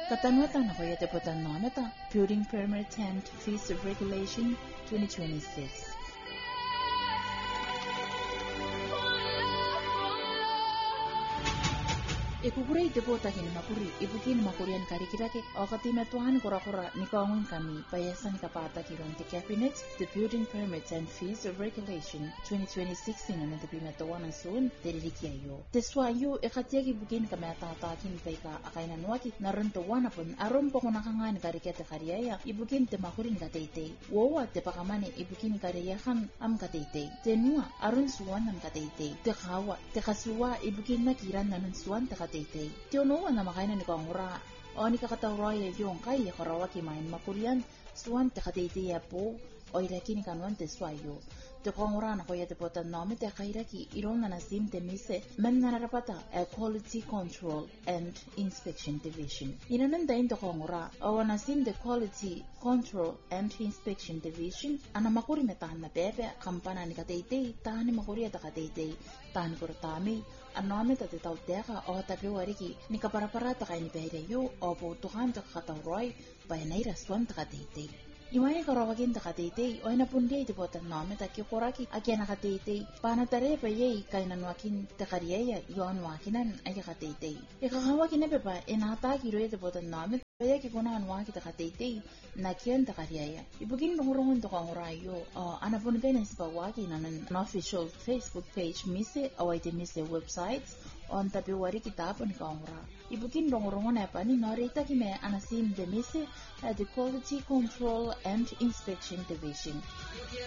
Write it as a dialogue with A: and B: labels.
A: Katanwata na koyate potan nometa Building Permit and Fees Regulation 2026. Ikukure itepota kini makuri ibukini makurian karikirake okatime tuan kura nikawin kami payasa nikapata kironti cabinet the Building Permits and Fees Regulation 2026 ina napimatawanan soon teririkiayo. Teswayo ikatiaki bukin kami atatakin paika akainan waki narantawana pun arumpo kunakangan karikete kariyaya ibukin te makurin kateite wowa te pakamane ibukin kariyahan am kateite tenua arun suwan am kateite te kawa te kasuwa ibukin nakiran nanun suwan te kateite tiono na makaina ni kongura o ni kakatawraya yung kaya karawaki main makurian suwan te kateite ya po o ilaki ni kanuan te swayo te kongura na koya te potan nome te kairaki irong na nasim te mise men na narapata a Quality Control and Inspection Division inanandain te kongura o nasim the Quality Control and Inspection Division ana makuri metahan na pepe kampana ni kateite tahan ni makuri ta kateite tahan kurtami anome ta te tauteka o tape wariki ni kaparaparata kay ni pereyo o po tuhan ta katawroy bayanay raswan ta kateite Iwaya karawagin ta kateitei o inapundiay ti potan nome ta kikuraki akya na kateitei panatare pa yay kay nanwakin ta kariyaya yon wakinan ay kateitei ikakawakin na pepa inataki roya ti potan nome kaya kikunahan waki ta kateitei na kiyan ta kariyaya ibugin rungurungun to kangurayo o anapundiay na sipawaki na an official Facebook page mise away ti mise websites on tapiwari kitapon kangura ibugin rungurungun na pa ni norita kime anasim de mise at the Quality Control and Inspection Division.